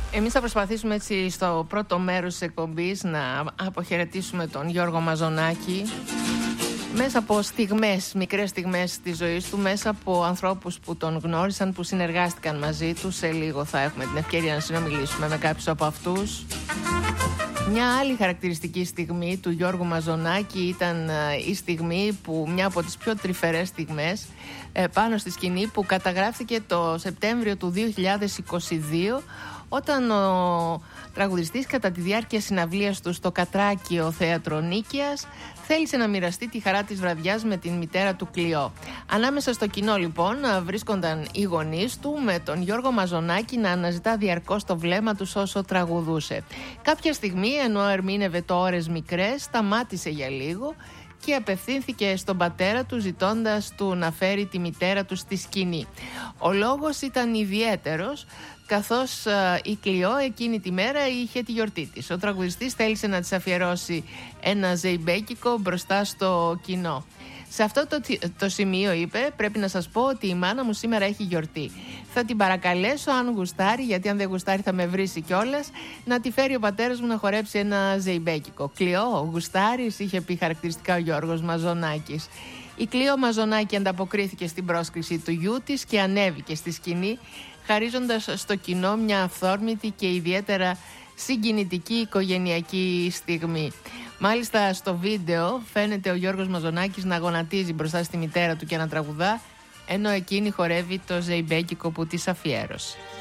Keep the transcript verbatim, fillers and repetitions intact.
Εμείς θα προσπαθήσουμε έτσι στο πρώτο μέρος της εκπομπής να αποχαιρετήσουμε τον Γιώργο Μαζονάκη μέσα από στιγμές, μικρές στιγμές της ζωής του, μέσα από ανθρώπους που τον γνώρισαν, που συνεργάστηκαν μαζί του. Σε λίγο θα έχουμε την ευκαιρία να συνομιλήσουμε με κάποιους από αυτούς. Μια άλλη χαρακτηριστική στιγμή του Γιώργου Μαζονάκη ήταν η στιγμή που, μια από τις πιο τρυφερές στιγμές πάνω στη σκηνή, που καταγράφηκε το Σεπτέμβριο του δύο χιλιάδες είκοσι δύο, όταν ο τραγουδιστής κατά τη διάρκεια συναυλίας του στο Κατράκιο Θέατρο Νίκαιας θέλησε να μοιραστεί τη χαρά της βραδιάς με την μητέρα του Κλειό. Ανάμεσα στο κοινό λοιπόν βρίσκονταν οι γονείς του, με τον Γιώργο Μαζονάκη να αναζητά διαρκώς το βλέμμα τους όσο τραγουδούσε. Κάποια στιγμή, ενώ ερμήνευε το ώρες μικρές, σταμάτησε για λίγο και απευθύνθηκε στον πατέρα του ζητώντας του να φέρει τη μητέρα του στη σκηνή. Ο λόγος ήταν ιδιαίτερος, καθώς α, η Κλειό εκείνη τη μέρα είχε τη γιορτή της. Ο τραγουδιστής θέλησε να της αφιερώσει ένα ζεϊμπέκικο μπροστά στο κοινό. Σε αυτό το, το σημείο είπε: πρέπει να σας πω ότι η μάνα μου σήμερα έχει γιορτή. Θα την παρακαλέσω, αν γουστάρει, γιατί αν δεν γουστάρει θα με βρίσει κιόλας, να τη φέρει ο πατέρας μου να χορέψει ένα ζεϊμπέκικο. Κλειό, γουστάρεις? Είχε πει χαρακτηριστικά ο Γιώργος Μαζονάκης. Η Κλειό Μαζονάκη ανταποκρίθηκε στην πρόσκληση του γιού της και ανέβηκε στη σκηνή, χαρίζοντας στο κοινό μια αυθόρμητη και ιδιαίτερα συγκινητική οικογενειακή στιγμή. Μάλιστα στο βίντεο φαίνεται ο Γιώργος Μαζονάκης να γονατίζει μπροστά στη μητέρα του και να τραγουδά, ενώ εκείνη χορεύει το ζεϊμπέκικο που της αφιέρωσε.